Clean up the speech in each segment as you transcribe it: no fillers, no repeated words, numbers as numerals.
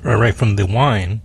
right from the wine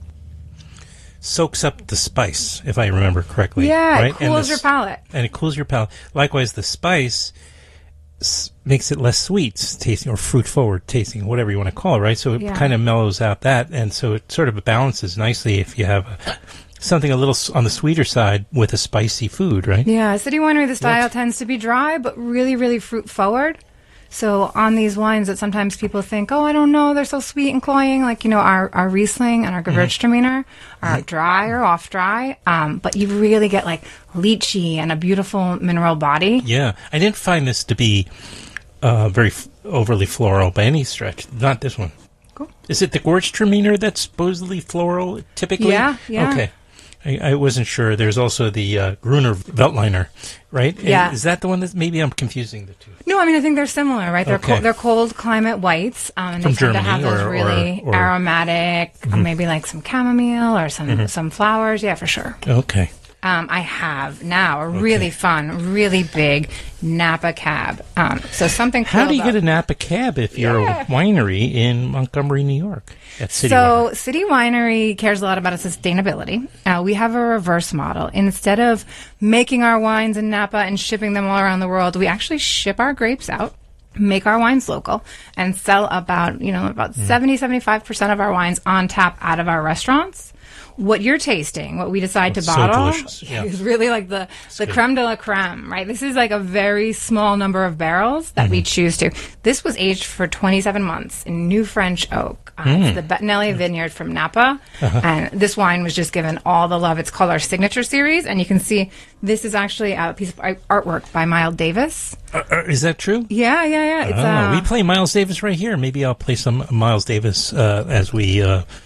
soaks up the spice, if I remember correctly. Yeah, right? it cools your palate. And it cools your palate. Likewise, the spice makes it less sweet tasting or fruit forward tasting, whatever you want to call it, right? So it kind of mellows out that, and so it sort of balances nicely if you have something a little on the sweeter side with a spicy food, right? Yeah, City Winery, the style tends to be dry, but really, really fruit forward. So on these wines that sometimes people think, oh, I don't know, they're so sweet and cloying, like, our Riesling and our Gewürztraminer are dry or off dry, but you really get like lychee and a beautiful mineral body. Yeah, I didn't find this to be very overly floral by any stretch. Not this one. Cool. Is it the Gewürztraminer that's supposedly floral typically? Yeah. Okay. I wasn't sure. There's also the Gruner Veltliner, right? Yeah. Is that the one that maybe I'm confusing the two? No, I mean, I think they're similar, right? They're cold climate whites. And From they tend Germany to have those really aromatic, maybe like some chamomile or some flowers. Yeah, for sure. Okay. I have now a really fun, really big Napa cab. So something cool. How do you get a Napa cab if you're a winery in Montgomery, New York? At City Winery? City Winery cares a lot about sustainability. We have a reverse model. Instead of making our wines in Napa and shipping them all around the world, we actually ship our grapes out, make our wines local, and sell about 70-75% of our wines on tap out of our restaurants. What you're tasting, what we decide to bottle, is really like the creme de la creme, right? This is like a very small number of barrels that we choose to. This was aged for 27 months in New French Oak. It's the Bettinelli Vineyard from Napa. And this wine was just given all the love. It's called our Signature Series. And you can see this is actually a piece of artwork by Miles Davis. Is that true? Yeah. It's, we play Miles Davis right here. Maybe I'll play some Miles Davis as we...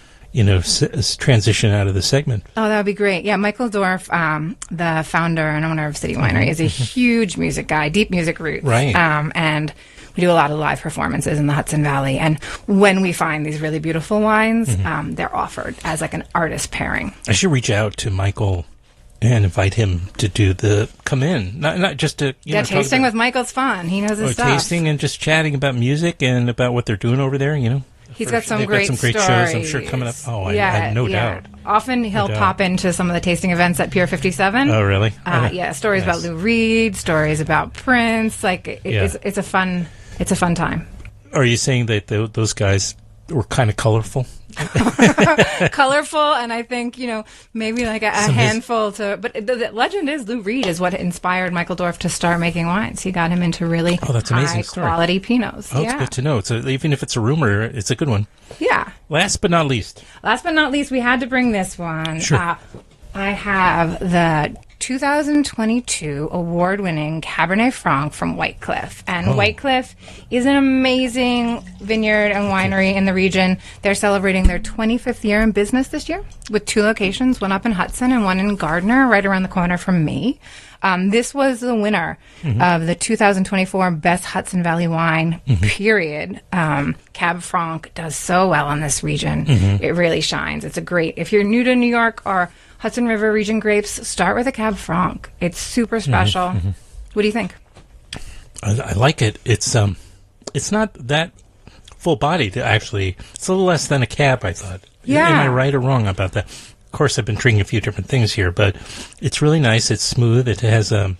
transition out of the segment. Oh, that would be great. Yeah, Michael Dorf, the founder and owner of City Winery, is a huge music guy, deep music roots. Right. And we do a lot of live performances in the Hudson Valley. And when we find these really beautiful wines, they're offered as like an artist pairing. I should reach out to Michael and invite him to come in, not just to tasting with Michael's fun. He knows his stuff. Tasting and just chatting about music and about what they're doing over there. He's got some great shows, I'm sure, coming up. Oh, I have no doubt. Often he'll pop into some of the tasting events at Pier 57. Oh, really? Stories about Lou Reed, stories about Prince. It's a fun time. Are you saying that those guys were kind of colorful? Colorful, and I think maybe like a handful to. But the legend is Lou Reed is what inspired Michael Dorf to start making wines. He got him into really high quality Pinots. Oh, it's good to know. So even if it's a rumor, it's a good one. Yeah. Last but not least, we had to bring this one. Sure. I have the 2022 award-winning Cabernet Franc from White Cliff. And White Cliff is an amazing vineyard and winery in the region. They're celebrating their 25th year in business this year with 2 locations, one up in Hudson and one in Gardner, right around the corner from me. This was the winner of the 2024 Best Hudson Valley Wine, period. Cab Franc does so well in this region. It really shines. It's a great, if you're new to New York or Hudson River region grapes, start with a Cab Franc. It's super special. What do you think? I like it. It's not that full-bodied, actually. It's a little less than a Cab, I thought. Yeah. Am I right or wrong about that? Of course, I've been drinking a few different things here, but it's really nice. It's smooth. It has I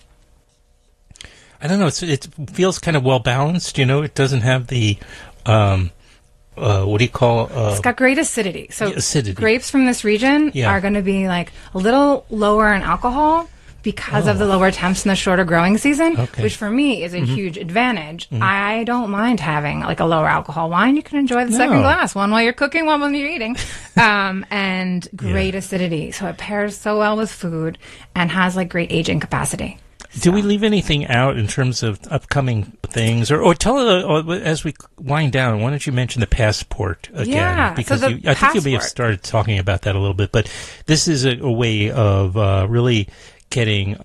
don't know. It feels kind of well-balanced, It doesn't have the... what do you call? It's got great acidity. So acidity. Grapes from this region are going to be like a little lower in alcohol because of the lower temps and the shorter growing season, which for me is a huge advantage. I don't mind having like a lower alcohol wine. You can enjoy the second glass, one while you're cooking, one while you're eating, and great acidity. So it pairs so well with food and has like great aging capacity. Do we leave anything out in terms of upcoming things? Or tell us, as we wind down, why don't you mention the passport again? Yeah, because I think you may have started talking about that a little bit. But this is a way of really getting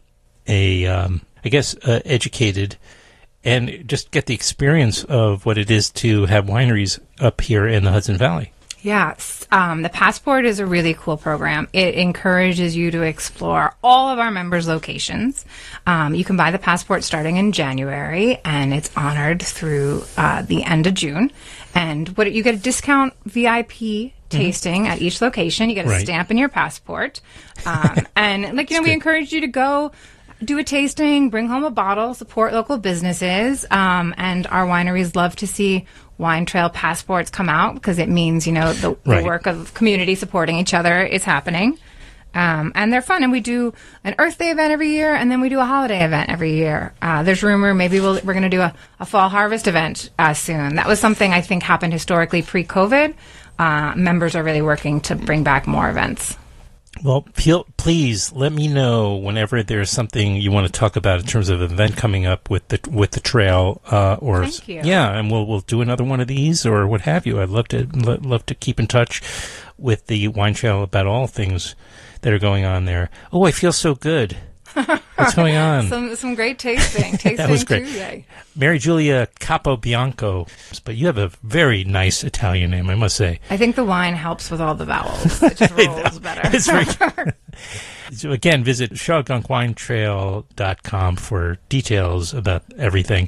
educated and just get the experience of what it is to have wineries up here in the Hudson Valley. Yes. The Passport is a really cool program. It encourages you to explore all of our members' locations. You can buy the Passport starting in January, and it's honored through the end of June. And you get a discount VIP tasting at each location. You get a stamp in your passport. And we encourage you to go do a tasting, bring home a bottle, support local businesses. And our wineries love to see Wine Trail passports come out because it means, the work of community supporting each other is happening. And they're fun. And we do an Earth Day event every year, and then we do a holiday event every year. There's rumor maybe we're going to do a fall harvest event soon. That was something I think happened historically pre-COVID. Members are really working to bring back more events. Well, please let me know whenever there's something you want to talk about in terms of an event coming up with the trail, or Thank you. And we'll do another one of these or what have you. I'd love to keep in touch with the Wine Trail about all things that are going on there. Oh, I feel so good. What's going on? Some great tasting. That was great. Tuesday. Mary Julia Capobianco. But you have a very nice Italian name, I must say. I think the wine helps with all the vowels. It just rolls better. It's very So again, visit ShawagankWineTrail.com for details about everything.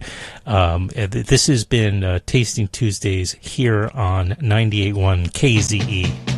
This has been Tasting Tuesdays here on 98.1 KZE.